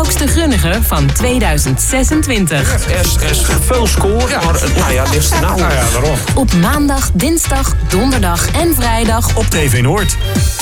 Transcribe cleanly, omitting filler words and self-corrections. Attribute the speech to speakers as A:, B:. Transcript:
A: leukste grunniger van 2026.
B: Er is veel score, maar nou ja, dit is de nou.
C: Nou ja, waarom?
A: Op maandag, dinsdag, donderdag en vrijdag
D: Op TV Noord.